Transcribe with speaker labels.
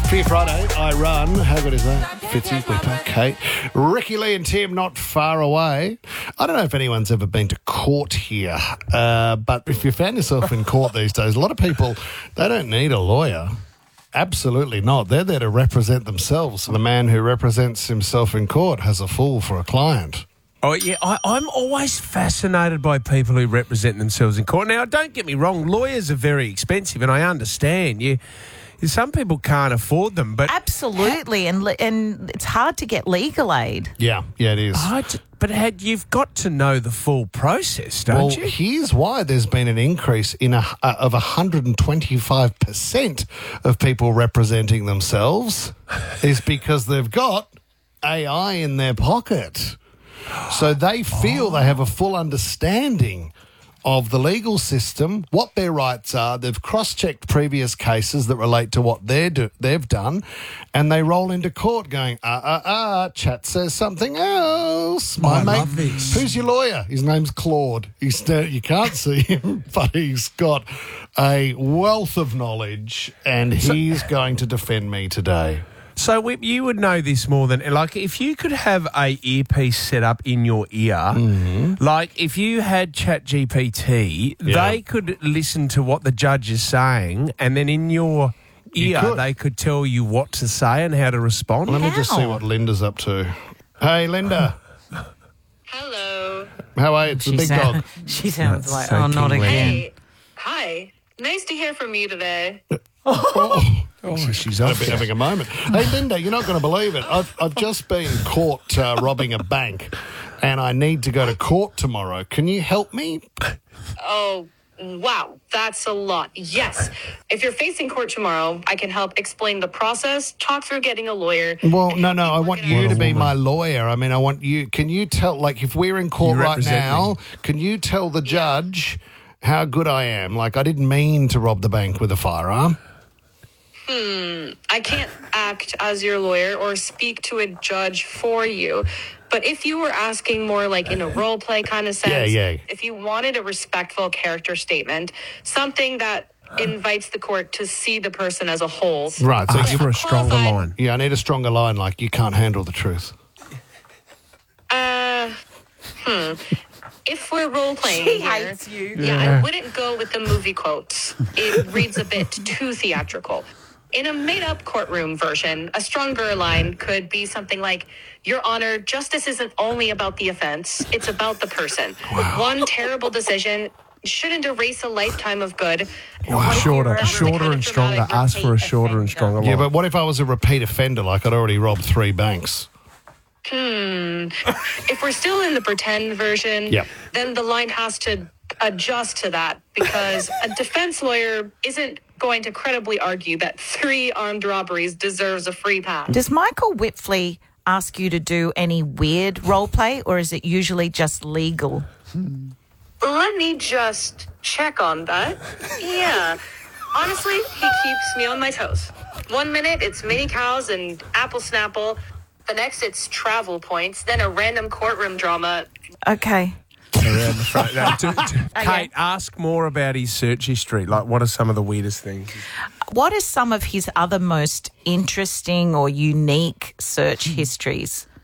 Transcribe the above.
Speaker 1: Fear Friday, I run. How good is that? Fitzy, Whipper, Kate. Ricky Lee and Tim not far away. I don't know if anyone's ever been to court here, but if you found yourself in court these days, a lot of people, they don't need a lawyer. Absolutely not. They're there to represent themselves. The man who represents himself in court has a fool for a client.
Speaker 2: Oh, yeah, I'm always fascinated by people who represent themselves in court. Now, don't get me wrong, lawyers are very expensive, and I understand. Some people can't afford them, but...
Speaker 3: Absolutely, and it's hard to get legal aid.
Speaker 1: Yeah, it is.
Speaker 2: But you've got to know the full process, don't you?
Speaker 1: Well, here's why there's been an increase of 125% of people representing themselves is because they've got AI in their pocket. So they feel they have a full understanding of the legal system, what their rights are. They've cross-checked previous cases that relate to what they've done, and they roll into court going, chat says something else. My mate,
Speaker 2: love this.
Speaker 1: Who's your lawyer? His name's Claude. You can't see him, but he's got a wealth of knowledge, and he's going to defend me today.
Speaker 2: So, Whip, you would know this more than... Like, if you could have a earpiece set up in your ear, like if you had ChatGPT, they could listen to what the judge is saying, and then in your ear they could tell you what to say and how to respond.
Speaker 1: Let me just see what Linda's up to. Hey, Linda.
Speaker 4: Hello.
Speaker 1: How are you? It's the big dog.
Speaker 3: She sounds like,
Speaker 2: so
Speaker 3: not
Speaker 2: tingly.
Speaker 3: again.
Speaker 4: Hey. Hi. Nice to hear from you today.
Speaker 1: She's having a moment. Hey, Linda, you're not going to believe it. I've just been caught robbing a bank, and I need to go to court tomorrow. Can you help me?
Speaker 4: Oh, wow. That's a lot. Yes. If you're facing court tomorrow, I can help explain the process, talk through getting a lawyer.
Speaker 1: Well, no. I want you to be my lawyer. I mean, I want you. Can you tell, like, if we're in court right now, can you tell the judge how good I am? Like, I didn't mean to rob the bank with a firearm.
Speaker 4: I can't act as your lawyer or speak to a judge for you. But if you were asking more like in a role play kind of sense, if you wanted a respectful character statement, something that invites the court to see the person as a whole.
Speaker 1: Right. So
Speaker 2: Ask for a stronger line.
Speaker 1: Yeah, I need a stronger line, like you can't handle the truth.
Speaker 4: If we're role-playing
Speaker 3: She
Speaker 4: here,
Speaker 3: hates you.
Speaker 4: I wouldn't go with the movie quotes. It reads a bit too theatrical. In a made-up courtroom version, a stronger line could be something like, Your Honor, justice isn't only about the offense, it's about the person. One terrible decision shouldn't erase a lifetime of good.
Speaker 2: Shorter and stronger. Ask for a shorter and stronger line.
Speaker 1: Yeah, but what if I was a repeat offender, like I'd already robbed 3 banks?
Speaker 4: If we're still in the pretend version, then the line has to adjust to that, because a defense lawyer isn't going to credibly argue that 3 armed robberies deserves a free pass.
Speaker 3: Does Michael Whitfley ask you to do any weird role play, or is it usually just legal?
Speaker 4: Let me just check on that. Yeah. Honestly, he keeps me on my toes. 1 minute, it's mini cows and apple snapple. The next, it's travel points. Then a random courtroom drama.
Speaker 3: Okay.
Speaker 2: Around the front. Kate, ask more about his search history. Like, what are some of the weirdest things?
Speaker 3: What are some of his other most interesting or unique search histories?